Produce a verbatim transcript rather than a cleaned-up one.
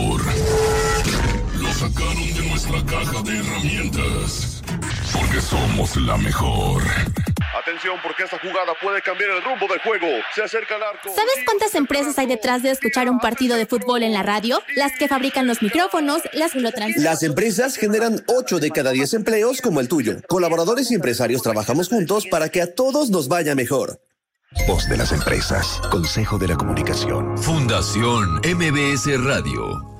mejor. Lo sacaron de nuestra caja de herramientas. Porque somos la mejor. Atención, porque esta jugada puede cambiar el rumbo del juego. Se acerca el arco. ¿Sabes cuántas empresas hay detrás de escuchar un partido de fútbol en la radio? Las que fabrican los micrófonos, las que lo transmiten. Las empresas generan ocho de cada diez empleos como el tuyo. Colaboradores y empresarios trabajamos juntos para que a todos nos vaya mejor. Voz de las empresas. Consejo de la Comunicación. Fundación M B S Radio.